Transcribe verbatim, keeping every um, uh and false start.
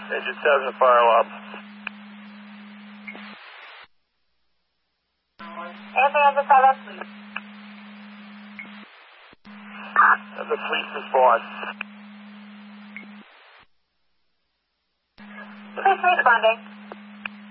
Engine seven, fire alarm. Anything on the seven, please? And the fleet response. Please responding.